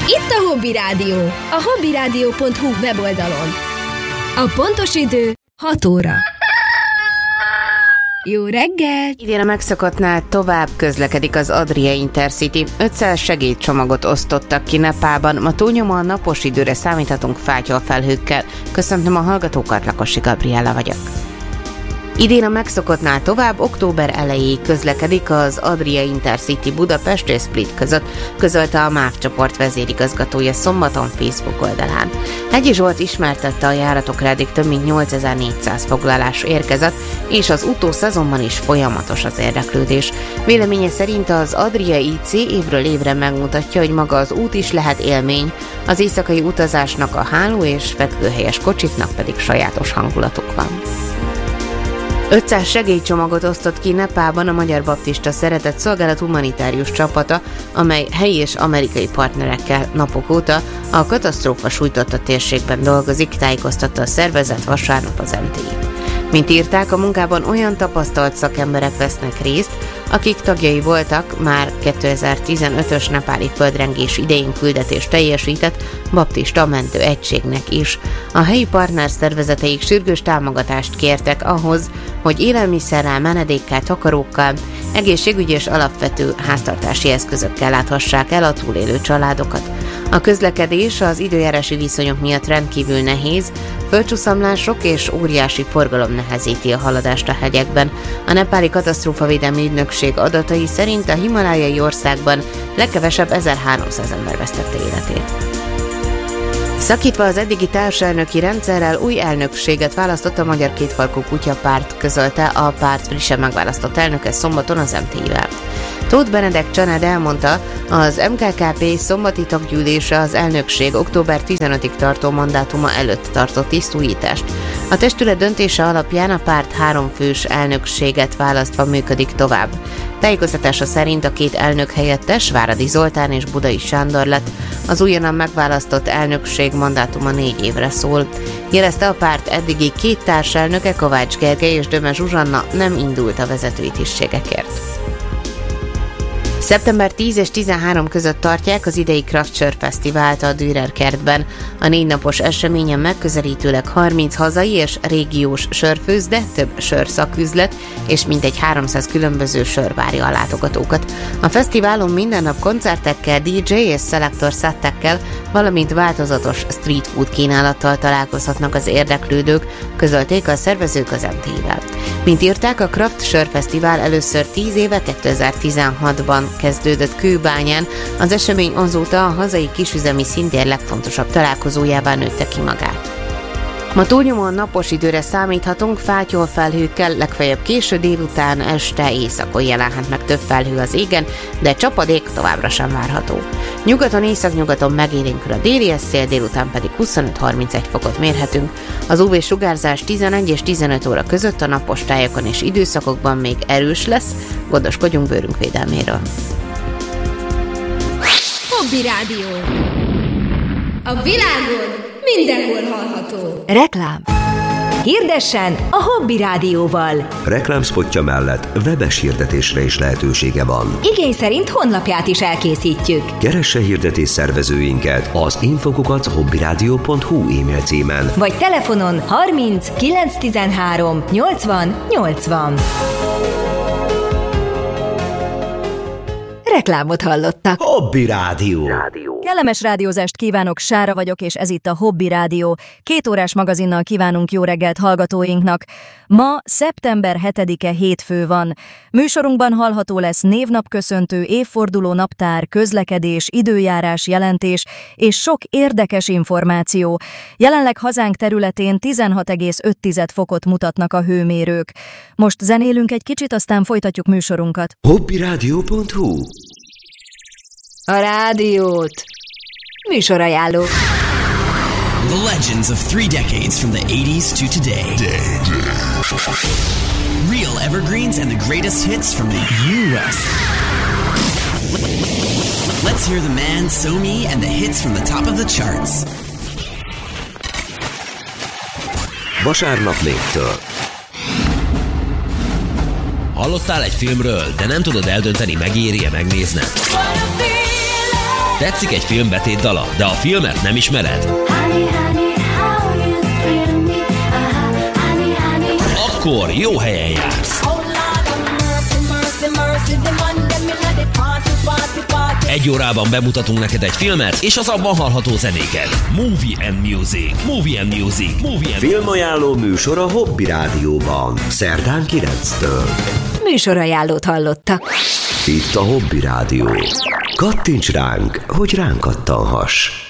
Itt a Hobby Rádió, a hobbyradio.hu weboldalon. A pontos idő 6 óra. Jó reggelt! Idén a megszokottnál tovább közlekedik az Adria Intercity. 500 segédcsomagot osztottak ki Nepában. Ma túlnyomóan napos időre számíthatunk fátyolfelhőkkel. Köszöntöm a hallgatókat, Lakosi Gabriella vagyok. Idén a megszokottnál tovább október elejéig közlekedik az Adria Intercity Budapest és Split között, közölte a MÁV csoport vezérigazgatója szombaton Facebook oldalán. Hegyi Zsolt ismertette, a járatokra eddig több mint 8400 foglalás érkezett, és az utószezonban is folyamatos az érdeklődés. Véleménye szerint az Adria IC évről évre megmutatja, hogy maga az út is lehet élmény, az éjszakai utazásnak a háló és fekvőhelyes kocsiknak pedig sajátos hangulatuk van. 500 segélycsomagot osztott ki Nepában a Magyar Baptista Szeretett Szolgálat humanitárius csapata, amely helyi és amerikai partnerekkel napok óta a katasztrófa sújtotta térségben dolgozik, tájékoztatta a szervezet vasárnap az MTI. Mint írták, a munkában olyan tapasztalt szakemberek vesznek részt, akik tagjai voltak már 2015-ös nepáli földrengés idején küldetést teljesített baptista mentő egységnek is. A helyi partner szervezeteik sürgős támogatást kértek ahhoz, hogy élelmiszerrel, menedékkel, takarókkal, egészségügyi és alapvető háztartási eszközökkel láthassák el a túlélő családokat. A közlekedés az időjárási viszonyok miatt rendkívül nehéz, földcsúszamlások és óriási forgalom nehezíti a haladást a hegyekben. A nepáli katasztrófavédelmi ügynökség adatai szerint a himalájai országban legkevesebb 1300 ember vesztette életét. Szakítva az eddigi társelnöki rendszerrel, új elnökséget választott a Magyar Kétfarkú Kutyapárt, közölte a párt frissen megválasztott elnöke szombaton az MTI-vel. Tóth Benedek Csanád elmondta, az MKKP szombati taggyűlése az elnökség október 15-ig tartó mandátuma előtt tartott tisztújítást. A testület döntése alapján a párt 3 fős elnökséget választva működik tovább. Tájékoztatása szerint a 2 elnök helyettes, Váradi Zoltán és Budai Sándor lett, az újonnan megválasztott elnökség mandátuma 4 évre szól. Jelezte, a párt eddigi 2 társelnöke, Kovács Gergely és Döme Zsuzsanna nem indult a vezetői tisztségekért. Szeptember 10 és 13 között tartják az idei Craft Sör Fesztivált a Dürer kertben. A 4 napos eseményen megközelítőleg 30 hazai és régiós sörfőzde, több sörszaküzlet és mintegy 300 különböző sör várja a látogatókat. A fesztiválon minden nap koncertekkel, DJ és szelektor szettekkel, valamint változatos street food kínálattal találkozhatnak az érdeklődők, közölték a szervezők az MTI-vel. Mint írták, a Craft Sör Fesztivál először 10 éve 2016-ban kezdődött Kőbányán, az esemény azóta a hazai kisüzemi szintér legfontosabb találkozójává nőtte ki magát. Ma túlnyomóan napos időre számíthatunk, fátyolfelhőkkel, legfeljebb késő délután, este, északon jelenhet meg több felhő az égen, de csapadék továbbra sem várható. Nyugaton, északnyugaton megélénkül a déli szél, délután pedig 25-31 fokot mérhetünk. Az UV-sugárzás 11 és 15 óra között a napos tájakon és időszakokban még erős lesz, gondoskodjunk bőrünk védelméről. Hobby Rádió. A világon mindenhol hallható. Reklám. Hirdessen a Hobby Rádióval. Reklámszpotja mellett webes hirdetésre is lehetősége van. Igény szerint honlapját is elkészítjük. Keresse hirdetés szervezőinket az info@hobbyradio.hu e-mail címen. Vagy telefonon 30 913 80 80. Reklámot hallottak. Hobby Rádió. Kellemes rádiózást kívánok, Sára vagyok, és ez itt a Hobby Rádió. 2 órás magazinnal kívánunk jó reggelt hallgatóinknak. Ma szeptember 7-e hétfő van. Műsorunkban hallható lesz névnapköszöntő, évforduló naptár, közlekedés, időjárás jelentés és sok érdekes információ. Jelenleg hazánk területén 16,5 fokot mutatnak a hőmérők. Most zenélünk egy kicsit, aztán folytatjuk műsorunkat. hobbyradio.hu. A rádiót. Műsorajánló. The legends of 3 decades from the 80s to today. Real evergreens and the greatest hits from the U.S. Let's hear the man, So Me, and the hits from the top of the charts. Vasárnap 4-től. Hallottál egy filmről, de nem tudod eldönteni, megéri-e megnézned? Tetszik egy filmbetét dala, de a filmet nem ismered? Akkor jó helyen jársz. Egy órában bemutatunk neked egy filmet, és az abban hallható zenéket. Movie and Music. Movie and Music. Movie and Filmajánló műsor a Hobby Rádióban. Szerdán 9-től. Műsorajánlót hallottak. Itt a Hobby Rádió. Kattints ránk, hogy ránk kattanhass.